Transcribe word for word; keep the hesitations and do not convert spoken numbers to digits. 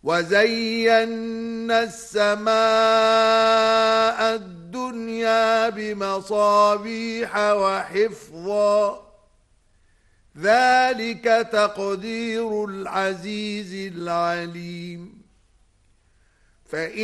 وَزَيَّنَّا السَّمَاءَ الدُّنْيَا بِمَصَابِيحَ وَحِفْظًا ذَلِكَ تَقْدِيرُ الْعَزِيزِ الْعَلِيمِ. فَإِن